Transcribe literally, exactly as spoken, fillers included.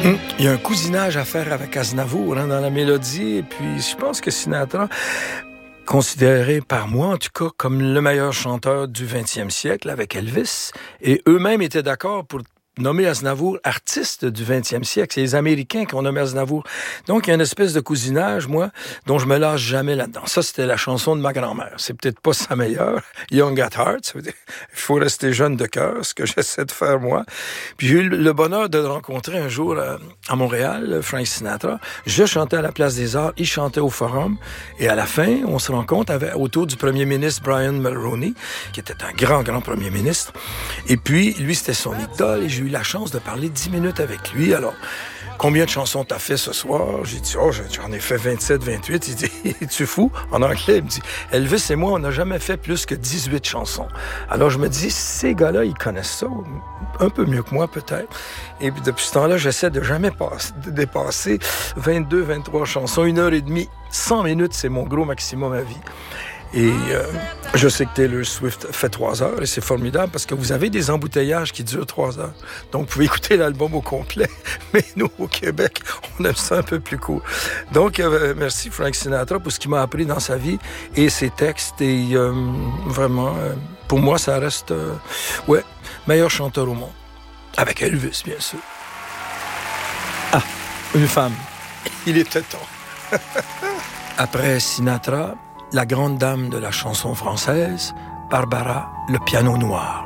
Hum, il y a un cousinage à faire avec Aznavour hein, dans la mélodie. Et puis, je pense que Sinatra, considéré par moi, en tout cas, comme le meilleur chanteur du vingtième siècle avec Elvis, et eux-mêmes étaient d'accord pour nommer Aznavour artiste du vingtième siècle. C'est les Américains qui ont nommé Aznavour. Donc, il y a une espèce de cousinage, moi, dont je me lâche jamais là-dedans. Ça, c'était la chanson de ma grand-mère. C'est peut-être pas sa meilleure. Young at Heart, ça veut dire il faut rester jeune de cœur, ce que j'essaie de faire, moi. Puis j'ai eu le bonheur de le rencontrer un jour à, à Montréal, Frank Sinatra. Je chantais à la Place des Arts, il chantait au Forum. Et à la fin, on se rencontre avec, autour du premier ministre Brian Mulroney, qui était un grand, grand premier ministre. Et puis, lui, c'était son idole. Et j'ai eu la chance de parler dix minutes avec lui. Alors, combien de chansons t'as fait ce soir? J'ai dit, oh, j'en ai fait vingt-sept, vingt-huit. Il dit, es-tu fou? En anglais, il me dit, Elvis et moi, on n'a jamais fait plus que dix-huit chansons. Alors, je me dis, ces gars-là, ils connaissent ça un peu mieux que moi, peut-être. Et puis, depuis ce temps-là, j'essaie de jamais passer, de dépasser vingt-deux, vingt-trois chansons, une heure et demie. cent minutes, c'est mon gros maximum à vie. Et euh, je sais que Taylor Swift fait trois heures et c'est formidable parce que vous avez des embouteillages qui durent trois heures. Donc, vous pouvez écouter l'album au complet. Mais nous, au Québec, on aime ça un peu plus court. Donc, euh, merci Frank Sinatra pour ce qu'il m'a appris dans sa vie et ses textes. Et euh, vraiment, euh, pour moi, ça reste, euh, ouais, meilleur chanteur au monde. Avec Elvis, bien sûr. Ah, une femme. Il était temps. Après Sinatra, la grande dame de la chanson française, Barbara, le piano noir.